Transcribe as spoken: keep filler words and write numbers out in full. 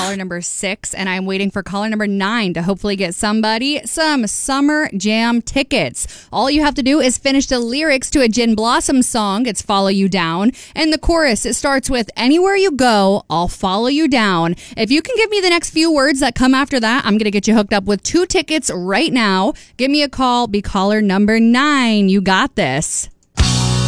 caller number six, and I'm waiting for caller number nine to hopefully get somebody some Summer Jam tickets. All you have to do is finish the lyrics to a Gin Blossom song. It's Follow You Down. And the chorus, it starts with, anywhere you go, I'll follow you down. If you can give me the next few words that come after that, I'm going to get you hooked up with two tickets right now. Give me a call. Be caller number nine. You got this.